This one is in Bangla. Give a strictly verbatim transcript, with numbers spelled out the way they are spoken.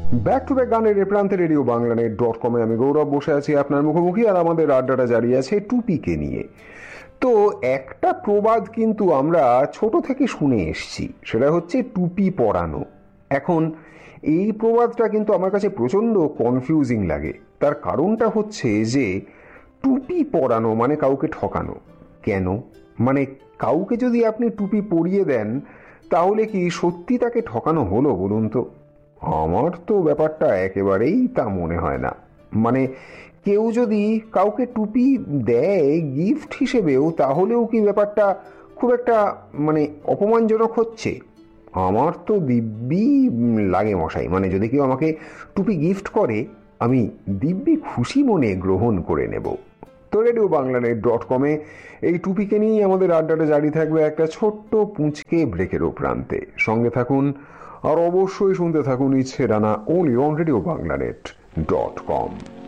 ব্যাক টু ব্যাক গানের এ প্রান্তে রেডিও বাংলানেট ডট কমে আমি গৌরব বসে আছি আপনার মুখোমুখি, আর আমাদের আড্ডাটা জারি আছে টুপিকে নিয়ে। তো একটা প্রবাদ কিন্তু আমরা ছোট থেকে শুনে এসছি, সেটা হচ্ছে টুপি পরানো। এখন এই প্রবাদটা কিন্তু আমার কাছে প্রচণ্ড কনফিউজিং লাগে। তার কারণটা হচ্ছে যে টুপি পরানো মানে কাউকে ঠকানো। কেন? মানে কাউকে যদি আপনি টুপি পরিয়ে দেন তাহলে কি সত্যি তাকে ঠকানো হলো বলুন তো? আমার তো ব্যাপারটা একেবারেই তা মনে হয় না। মানে কেউ যদি কাউকে টুপি দেয় গিফট হিসেবেও, তাহলেও কি ব্যাপারটা খুব একটা মানে অপমানজনক হচ্ছে? আমার তো দিব্যি লাগে মশাই। মানে যদি কেউ আমাকে টুপি গিফট করে, আমি দিব্যি খুশি মনে গ্রহণ করে নেব। তো রেডিও বাংলানেট ডট কমে এই টুপিকে নিয়েই আমাদের আড্ডাটা জারি থাকবে একটা ছোট্ট পুঁচকে ব্রেকেরও প্রান্তে। সঙ্গে থাকুন, আর অবশ্যই শুনতে থাকুন ইচ্ছে ডানা, only on radio বাংলানেট dot com.